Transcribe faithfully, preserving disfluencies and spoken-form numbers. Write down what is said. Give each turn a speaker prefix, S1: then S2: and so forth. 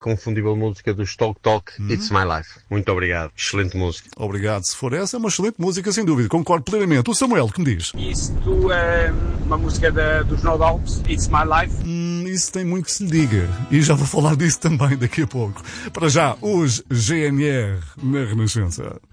S1: confundível música do Talk Talk, hum. It's My Life. Muito obrigado. Excelente música.
S2: Obrigado. Se for essa, é uma excelente música, sem dúvida. Concordo plenamente. O Samuel, que me diz?
S3: Isto é uma música da, dos No Doubts, It's My Life.
S2: Hum, isso tem muito que se lhe diga. E já vou falar disso também daqui a pouco. Para já, os G N R na Renascença.